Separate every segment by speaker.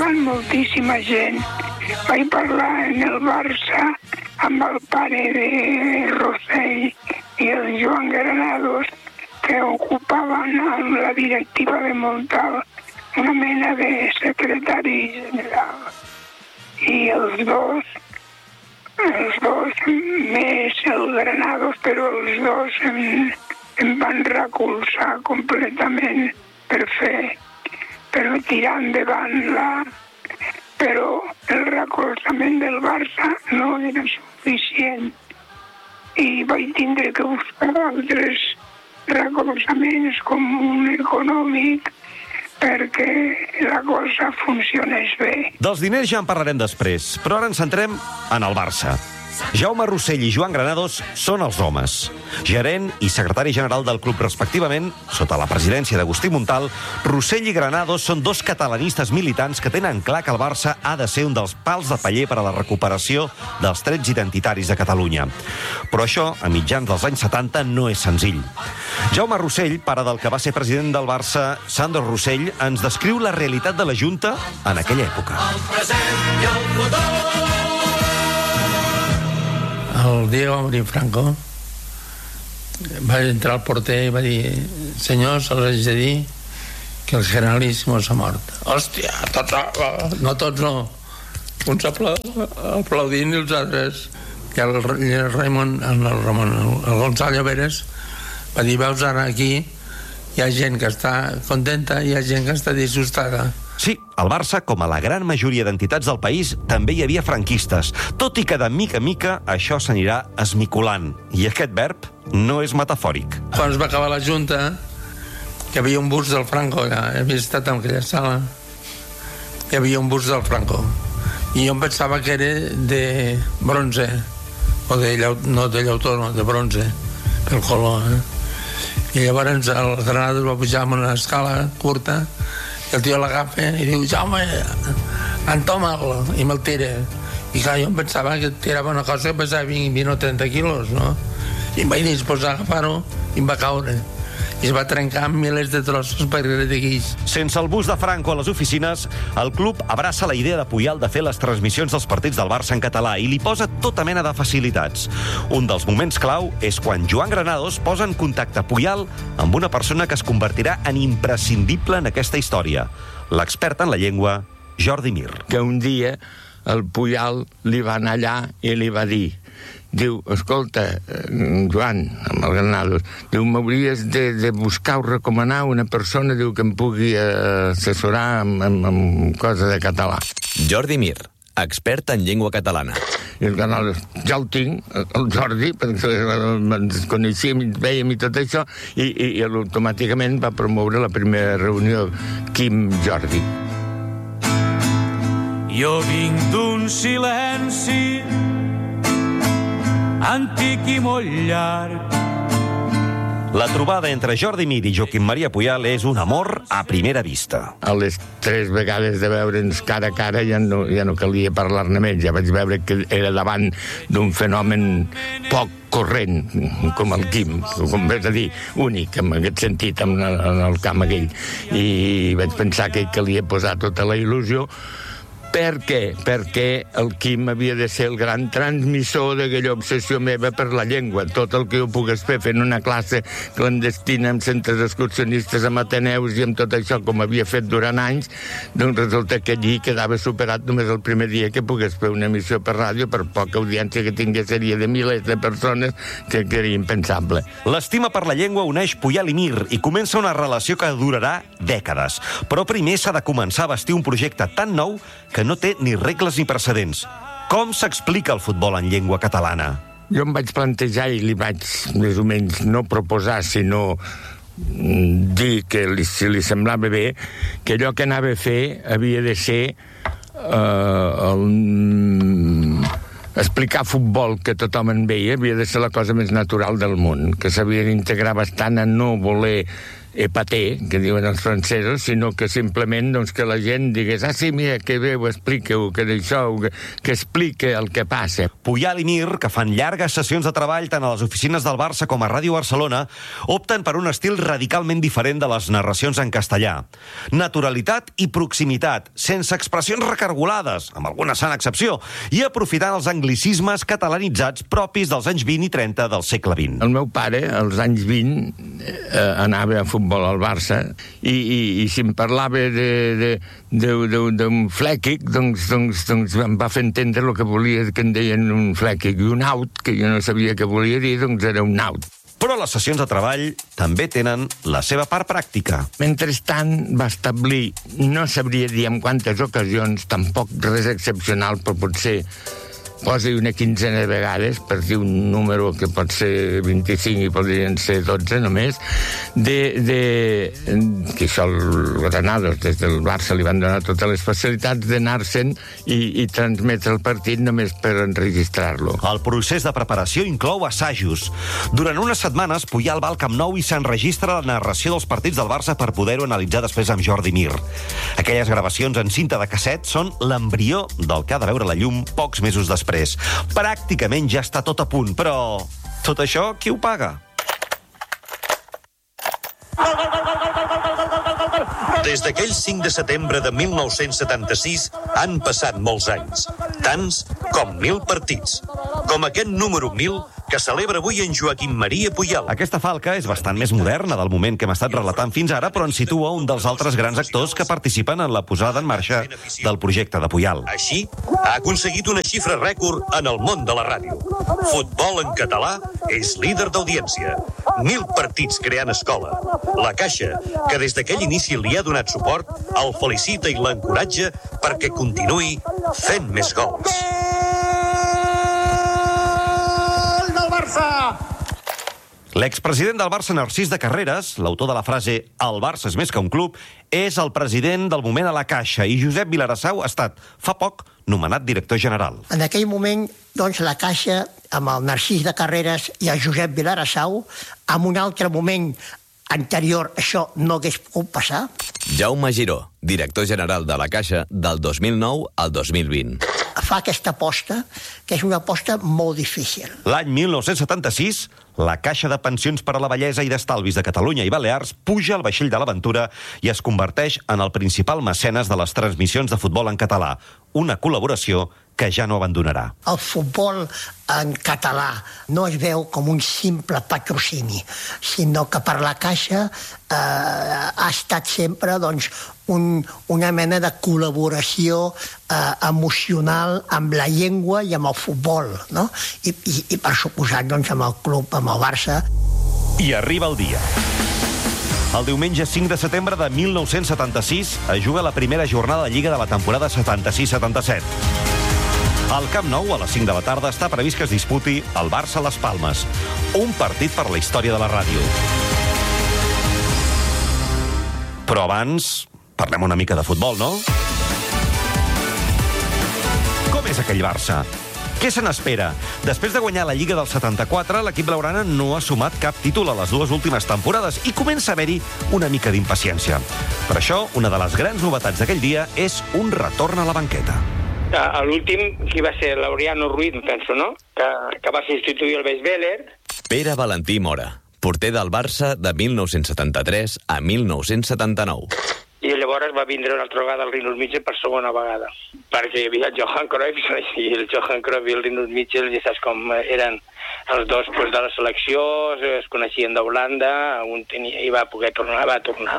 Speaker 1: parlant moltíssima gent. Vaig parlar en el Barça amb el pare de Rossell i el Joan Granados, que ocupaven amb la directiva de Montal una mena de secretari general. I els dos més el Granados, però els dos em van recolzar completament per tirar endavant però el recolzament del Barça no era suficient i vaig tindre que buscar altres recolzaments com un econòmic perquè la cosa funcionés bé.
Speaker 2: Dels diners ja en parlarem després, però ara ens centrem en el Barça. Jaume Rossell i Joan Granados són els homes. Gerent i secretari general del club respectivament, sota la presidència d'Agustí Montal, Rossell i Granados són dos catalanistes militants que tenen clar que el Barça ha de ser un dels pals de paller per a la recuperació dels trets identitaris de Catalunya. Però això, a mitjans dels anys 70, no és senzill. Jaume Rossell, pare del que va ser president del Barça, Sandro Rossell, ens descriu la realitat de la Junta en aquella època.
Speaker 3: El present i el futur.
Speaker 4: El dia que va morir Franco va entrar al porter i va dir: senyors, els haig de dir que el Generalísimo s'ha mort. Hòstia, tots no, uns aplaudint i els altres. I el Gonzalo Veres va dir: veus, ara aquí hi ha gent que està contenta i hi ha gent que està disgustada.
Speaker 2: Sí, al Barça, com a la gran majoria d'entitats del país, també hi havia franquistes, tot i que de mica en mica això s'anirà esmicolant. I aquest verb no és metafòric.
Speaker 4: Quan es va acabar la Junta, hi havia un bust del Franco, ja he estat en aquella sala, hi havia un bust del Franco, i jo em pensava que era de bronze, o no de llautó, no, de bronze, pel color, I llavors el Granados va pujar amb una escala curta, i el tio l'agafa i diu: Jaume, entoma'l, i me'l tira. I clar, jo em pensava que tirava una cosa que pesava 20 o 30 quilos, no? I em vaig disposar a agafar-ho i em va caure. I es va trencar en milers de trossos per de guix.
Speaker 2: Sense el bus de Franco a les oficines, el club abraça la idea de Puyal de fer les transmissions dels partits del Barça en català i li posa tota mena de facilitats. Un dels moments clau és quan Joan Granados posa en contacte Puyal amb una persona que es convertirà en imprescindible en aquesta història, l'expert en la llengua, Jordi Mir.
Speaker 5: Que un dia el Puyal li va anar allà i li va dir, diu: escolta, Joan, amb el Granados, diu, m'hauries de buscar o recomanar una persona, diu, que em pugui assessorar amb cosa de català.
Speaker 6: Jordi Mir, expert en llengua catalana.
Speaker 5: I el Granados: ja el tinc, el Jordi, perquè ens coneixíem, ens veiem i tot això, i automàticament va promoure la primera reunió Quim Jordi.
Speaker 3: Jo vinc d'un silenci antic i molt llarg.
Speaker 2: La trobada entre Jordi Mir i Joaquim Maria Puyal és un amor a primera vista.
Speaker 5: A les 3 vegades de veure'ns cara a cara ja no calia parlar-ne més. Ja vaig veure que era davant d'un fenomen poc corrent, com el Quim, com vas a dir, únic, en aquest sentit, en el camp aquell. I vaig pensar que calia posar tota la il·lusió. Per què? Perquè el Quim havia de ser el gran transmissor d'aquella obsessió meva per la llengua. Tot el que jo pogués fer fent una classe clandestina amb centres excursionistes, amb ateneus i amb tot això, com havia fet durant anys, doncs resulta que allí quedava superat només el primer dia que pogués fer una emissió per ràdio, per poca audiència que tingués seria de milers de persones, que era impensable.
Speaker 2: L'estima per la llengua uneix Puyal i Mir i comença una relació que durarà dècades. Però primer s'ha de començar a bastir un projecte tan nou que no té ni regles ni precedents. Com s'explica el futbol en llengua catalana?
Speaker 5: Jo em vaig plantejar i li vaig, més o menys, no proposar, sinó dir que si li semblava bé, que allò que anava a fer havia de ser explicar futbol que tothom en veia, havia de ser la cosa més natural del món, que s'havia d'integrar bastant a no voler paté, que diuen els francesos, sinó que simplement doncs, que la gent digués sí, mira, que bé, ho expliqueu, que d'això, que explique el que passa.
Speaker 2: Puyal i Mir, que fan llargues sessions de treball tant a les oficines del Barça com a Ràdio Barcelona, opten per un estil radicalment diferent de les narracions en castellà. Naturalitat i proximitat, sense expressions recargolades, amb alguna sana excepció, i aprofitant els anglicismes catalanitzats propis dels anys 20 i 30 del segle XX.
Speaker 5: El meu pare, als anys 20, anava a futbol al Barça i si em parlava d'un flèquic, doncs em va fer entendre el que volia, que en deien un flèquic, i un out, que jo no sabia què volia dir, doncs era un out.
Speaker 2: Però les sessions de treball també tenen la seva part pràctica.
Speaker 5: Mentrestant va establir, no sabria dir en quantes ocasions, tampoc res excepcional, però potser posi una quinzena de vegades, per dir un número que pot ser 25 i podrien ser 12 només, que això el Granados des del Barça li van donar totes les facilitats d'anar-se'n i transmetre el partit només per enregistrar-lo.
Speaker 2: El procés de preparació inclou assajos. Durant unes setmanes, Puyal va al Camp Nou i s'enregistra la narració dels partits del Barça per poder-ho analitzar després amb Jordi Mir. Aquelles gravacions en cinta de casset són l'embrió del que ha de veure la llum pocs mesos després. Pràcticament ja està tot a punt, però tot això qui ho paga?
Speaker 7: Des d'aquell 5 de setembre de 1976 han passat molts anys, tants com 1.000 partits, com aquest número 1.000 que celebra avui en Joaquim Maria Puyal.
Speaker 2: Aquesta falca és bastant més moderna del moment que hem estat relatant fins ara, però en situa un dels altres grans actors que participen en la posada en marxa del projecte de Puyal.
Speaker 7: Així, ha aconseguit una xifra rècord en el món de la ràdio. Futbol en català és líder d'audiència. 1.000 partits creant escola. La Caixa, que des d'aquell inici li ha donat suport, el felicita i l'encoratja perquè continuï fent més gols.
Speaker 2: L'expresident del Barça, Narcís de Carreras, l'autor de la frase «El Barça és més que un club», és el president del moment a la Caixa i Josep Vilarassau ha estat, fa poc, nomenat director general.
Speaker 8: En aquell moment, doncs, la Caixa, amb el Narcís de Carreras i el Josep Vilarassau, en un altre moment anterior això no hagués pogut passar.
Speaker 6: Jaume Giró, director general de la Caixa del 2009 al 2020.
Speaker 8: Fa aquesta aposta, que és una aposta molt difícil.
Speaker 2: L'any 1976, la Caixa de Pensions per a la Vellesa i d'Estalvis de Catalunya i Balears puja al vaixell de l'aventura i es converteix en el principal mecenes de les transmissions de futbol en català, una col·laboració que ja no abandonarà.
Speaker 8: El futbol en català no es veu com un simple patrocini, sinó que per la Caixa ha estat sempre doncs, una mena de col·laboració emocional amb la llengua i amb el futbol, no? I per suposat doncs, amb el club, amb el Barça.
Speaker 2: I arriba el dia. El diumenge 5 de setembre de 1976 es juga la primera jornada de Lliga de la temporada 76-77. Al Camp Nou, a les 5 de la tarda, està previst que es disputi el Barça-Las Palmes. Un partit per la història de la ràdio. Però abans, parlem una mica de futbol, no? Com és aquell Barça? Què se n'espera? Després de guanyar la Lliga del 74, l'equip blaugrana no ha sumat cap títol a les dues últimes temporades i comença a haver-hi una mica d'impaciència. Per això, una de les grans novetats d'aquell dia és un retorn a la banqueta.
Speaker 9: L'últim, qui va ser? Laureano Ruiz, penso, no? Que va substituir el Beix Béler.
Speaker 6: Pere Valentí Mora, porter del Barça de 1973 a 1979.
Speaker 9: I llavors va vindre una altra vegada el Rinus Michel per segona vegada, perquè hi havia el Johan Cruyff i el Johan Cruyff i el Rinus Michel, ja saps com eren els dos de la selecció, es coneixien d'Holanda, i va poder tornar, va tornar.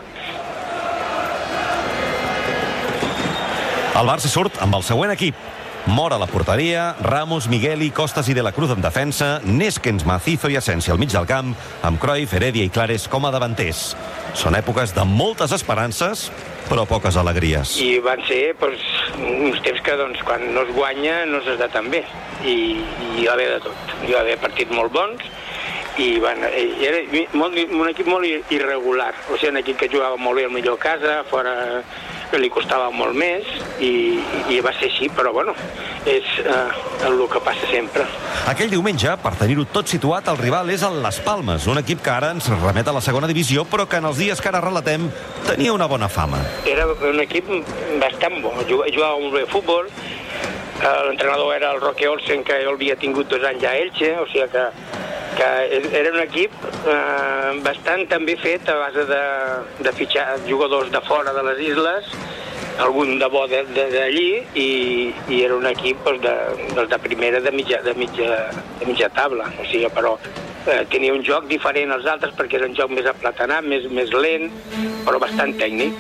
Speaker 2: El Barça surt amb el següent equip. Mora a la porteria, Ramos, Migueli, Costas i De la Cruz en defensa, Neskens, Macizo i Asensi al mig del camp, amb Cruyff, Heredia i Clares com a davanters. Són èpoques de moltes esperances, però poques alegries.
Speaker 9: I van ser uns temps que quan no es guanya no s'està tan bé. I hi va haver de tot. Hi va haver partits molt bons era un equip molt irregular, o sigui, un equip que jugava molt bé al millor casa, fora que li costava molt més, i va ser així, però bueno, és el que passa sempre.
Speaker 2: Aquell diumenge, per tenir-ho tot situat, el rival és el Las Palmes, un equip que ara ens remet a la segona divisió, però que en els dies que ara relatem tenia una bona fama.
Speaker 9: Era un equip bastant bo, jugava molt bé a futbol, l'entrenador era el Roque Olsen, que jo havia tingut 2 anys a Elche, o sigui que era un equip bastant també fet a base de fitxar jugadors de fora de les isles, algun de bo d'allí, i era un equip de primera de mitja taula, o sigui, però tenia un joc diferent als altres perquè era un joc més aplatanat, més lent, però bastant tècnic.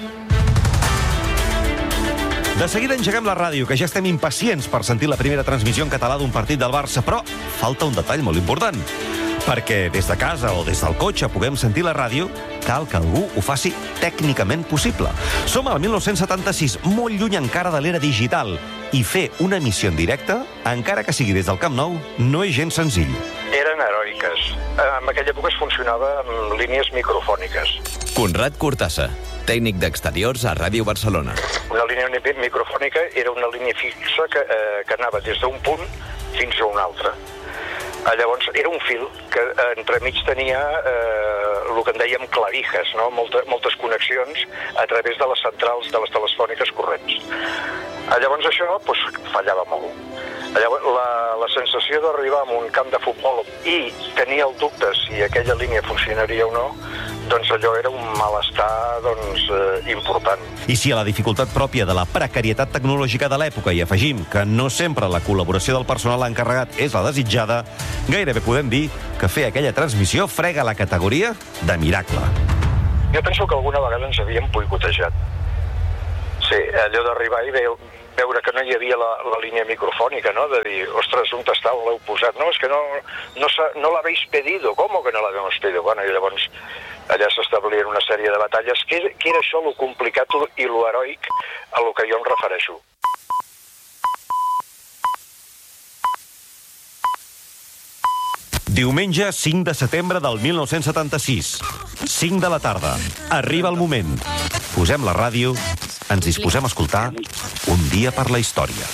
Speaker 2: De seguida engeguem la ràdio, que ja estem impacients per sentir la primera transmissió en català d'un partit del Barça, però falta un detall molt important. Perquè des de casa o des del cotxe puguem sentir la ràdio, cal que algú ho faci tècnicament possible. Som al 1976, molt lluny encara de l'era digital, i fer una emissió en directe, encara que sigui des del Camp Nou, no és gens senzill.
Speaker 10: Eren heroiques. En aquella època es funcionava amb línies microfòniques.
Speaker 6: Conrad Cortassa, tècnic d'exteriors a Ràdio Barcelona.
Speaker 10: Una línia microfònica era una línia fixa que anava des d'un punt fins a un altre. Llavors, era un fil que entremig tenia el que en dèiem clavijas, no? Moltes connexions a través de les centrals de les telefòniques corrents. Llavors això fallava molt. Llavors, la sensació d'arribar a un camp de futbol i tenir el dubte si aquella línia funcionaria o no, doncs allò era un malestar important.
Speaker 2: I si a la dificultat pròpia de la precarietat tecnològica de l'època hi afegim que no sempre la col·laboració del personal encarregat és la desitjada, gairebé podem dir que fer aquella transmissió frega la categoria de miracle.
Speaker 10: Jo penso que alguna vegada ens havíem boicotejat. Sí, allò d'arribar i veure que no hi havia la línia microfònica, no? De dir, ostres, on està, on l'heu posat? No, és que no l'habéis pedido. ¿Cómo que no l'habíamos pedido? Bueno, i llavors allà s'establien una sèrie de batalles. Què era això, lo complicat i lo heroic a lo que jo em refereixo?
Speaker 2: Diumenge 5 de setembre del 1976. 5 de la tarda. Arriba el moment. Posem la ràdio, ens disposem a escoltar Un dia per la història.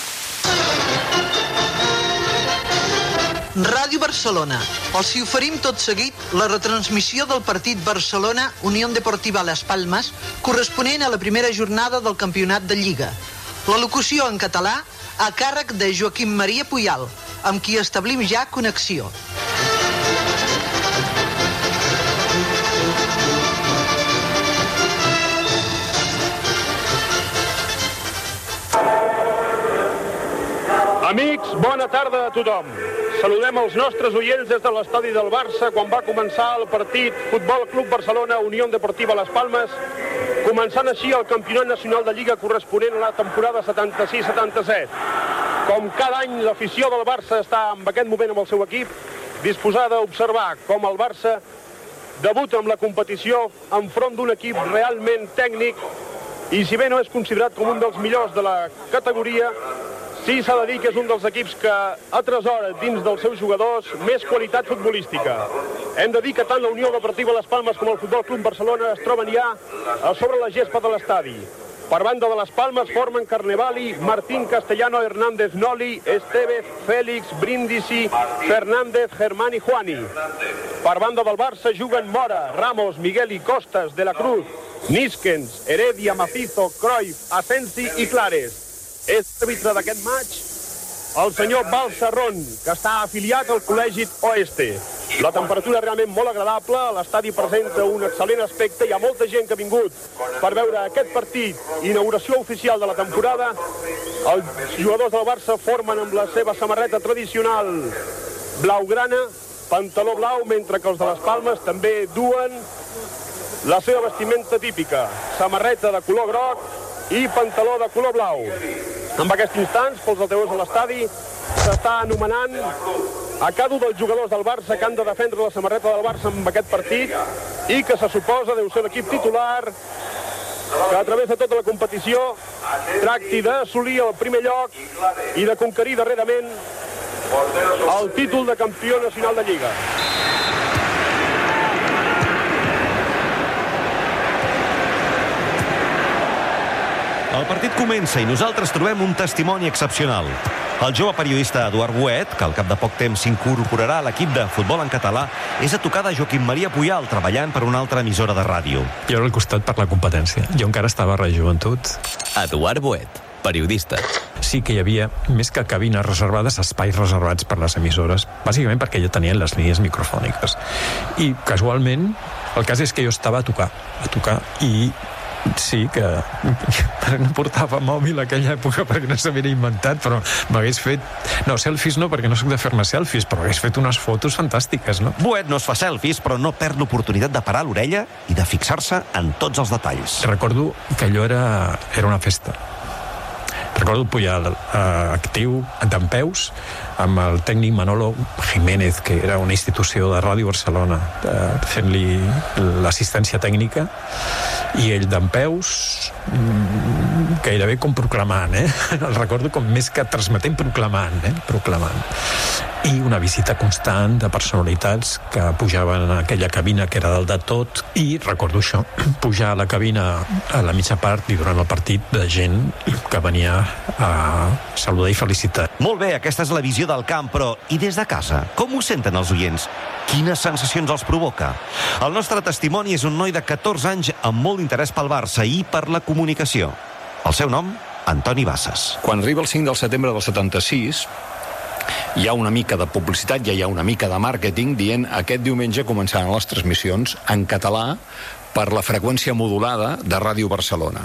Speaker 11: Ràdio Barcelona. Els hi oferim tot seguit la retransmissió del partit Barcelona-Unió Deportiva Las Palmes corresponent a la primera jornada del campionat de Lliga. La locució en català a càrrec de Joaquim Maria Puyal, amb qui establim ja connexió.
Speaker 12: Amics, bona tarda a tothom. Saludem els nostres oients des de l'estadi del Barça quan va començar el partit Futbol Club Barcelona Unió Deportiva Las Palmes, començant així el campionat nacional de Lliga corresponent a la temporada 76-77. Com cada any, l'afició del Barça està en aquest moment amb el seu equip, disposada a observar com el Barça debuta amb la competició enfront d'un equip realment tècnic i si bé no és considerat com un dels millors de la categoria, sí s'ha de dir que és un dels equips que atresora dins dels seus jugadors més qualitat futbolística. Hem de dir que tant la Unió Deportiva Las Palmes com el Futbol Club Barcelona es troben ja a sobre la gespa de l'estadi. Per banda de Las Palmes formen Carnevali, Martín Castellano, Hernández Noli, Estevez, Félix, Brindisi, Fernández, Germán i Juani. Per banda del Barça juguen Mora, Ramos, Miguel i Costas, De la Cruz, Nísquens, Heredia, Macizo, Cruyff, Asensi i Clares. És l'àrbitre d'aquest maig el senyor Val Serrón, que està afiliat al Col·legi Oeste. La temperatura és realment molt agradable, l'estadi presenta un excel·lent aspecte, hi ha molta gent que ha vingut per veure aquest partit, inauguració oficial de la temporada. Els jugadors del Barça formen amb la seva samarreta tradicional blaugrana, pantaló blau, mentre que els de les Palmes també duen la seva vestimenta típica, samarreta de color groc i pantaló de color blau. En aquests instants, pels altaveus de l'estadi, s'està anomenant a cada un dels jugadors del Barça que han de defendre la samarreta del Barça en aquest partit i que se suposa deu ser l'equip titular que a través de tota la competició tracti d'assolir el primer lloc i de conquerir darrerament el títol de campió nacional de Lliga.
Speaker 2: El partit comença i nosaltres trobem un testimoni excepcional. El jove periodista Eduard Boet, que al cap de poc temps s'incorporarà a l'equip de futbol en català, és a tocar de Joaquim Maria Puyal, treballant per una altra emissora de ràdio.
Speaker 13: Jo era al costat per la competència. Jo encara estava a Ràdio Joventut.
Speaker 6: Eduard Boet, periodista.
Speaker 13: Sí que hi havia, més que cabines reservades, espais reservats per les emissores, bàsicament perquè ja tenien les línies microfòniques. I, casualment, el cas és que jo estava a tocar, i sí que no portava mòbil a aquella època perquè no s'havia inventat, però m'hagués fet... No, selfies no, perquè no soc de fer-me selfies, però hagués fet unes fotos fantàstiques, no?
Speaker 2: Boet no es fa selfies, però no perd l'oportunitat de parar l'orella i de fixar-se en tots els detalls.
Speaker 13: Recordo que allò era una festa. Recordo Puyal actiu, dempeus, amb el tècnic Manolo Jiménez, que era una institució de Ràdio Barcelona, fent-li l'assistència tècnica, i ell dempeus, gairebé com proclamant, el recordo com més que transmetent, proclamant. I una visita constant de personalitats que pujaven a aquella cabina que era dalt de tot, i recordo això, pujar a la cabina a la mitja part i durant el partit de gent que venia a saludar i felicitar.
Speaker 2: Molt bé, aquesta és la visió del camp, però i des de casa? Com ho senten els oients? Quines sensacions els provoca? El nostre testimoni és un noi de 14 anys amb molt interès pel Barça i per la comunicació. El seu nom, Antoni Bassas.
Speaker 14: Quan arriba el 5 del setembre del 76, hi ha una mica de publicitat, ja hi ha una mica de màrqueting dient aquest diumenge començaran les transmissions en català per la freqüència modulada de Ràdio Barcelona.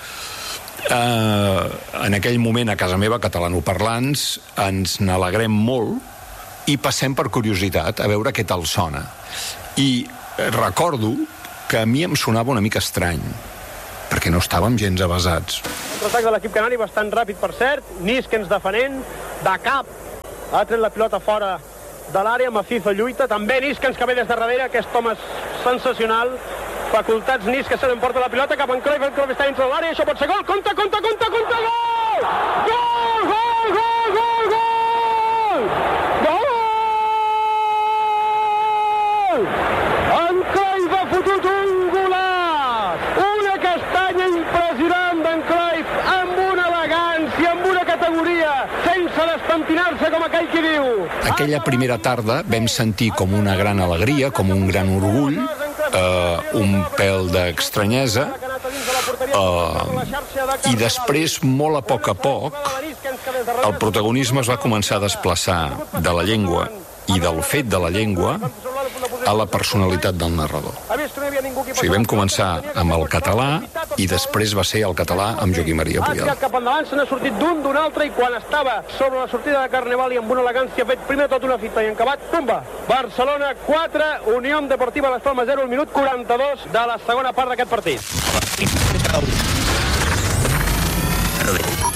Speaker 14: En aquell moment a casa meva, catalanoparlants, ens n'alegrem molt i passem per curiositat a veure què tal sona. I recordo que a mi em sonava una mica estrany, perquè no estàvem gens avasats.
Speaker 12: Contraatac de l'equip canari bastant ràpid, per cert. Niskens defenent, de cap. Ha tret la pilota fora de l'àrea, Macizo lluita. També Niskens que ve des de darrere, aquest home és sensacional. Facultats Niskens se l'emporta la pilota cap en Cruyff, el Cruyff està dintre de l'àrea, això pot ser gol, compte, gol! En Cruyff ha fotut un golaç! Una castanya impressionant d'en Cruyff, amb una elegància, amb una categoria, sense despentinar-se com aquell qui diu.
Speaker 14: Aquella primera tarda vam sentir com una gran alegria, com un gran orgull, un pèl d'estranyesa, i després, molt a poc, el protagonisme es va començar a desplaçar de la llengua i del fet de la llengua a la personalitat del narrador. O sigui, vam començar amb el català i després va ser el català amb Joaquim Maria Puyal.
Speaker 12: Ha tirat cap endavant, se n'ha sortit d'un altre, i quan estava sobre la sortida de Carnevali amb una elegància, ha fet primer tot una fita i en acabat, pumba! Barcelona 4, Unión Deportiva Las Palmas 0, al minut 42 de la segona part d'aquest partit.